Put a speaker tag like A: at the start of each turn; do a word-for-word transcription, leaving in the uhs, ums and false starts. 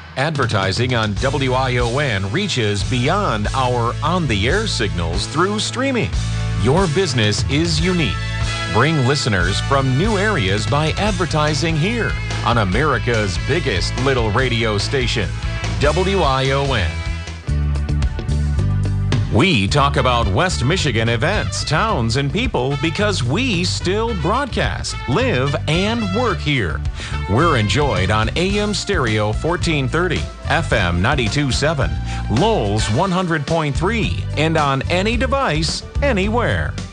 A: Advertising on W I O N reaches beyond our on-the-air signals through streaming. Your business is unique. Bring listeners from new areas by advertising here on America's biggest little radio station, W I O N. We talk about West Michigan events, towns, and people because we still broadcast, live, and work here. We're enjoyed on A M Stereo fourteen thirty, F M ninety-two point seven, Lowell's one hundred point three, and on any device, anywhere.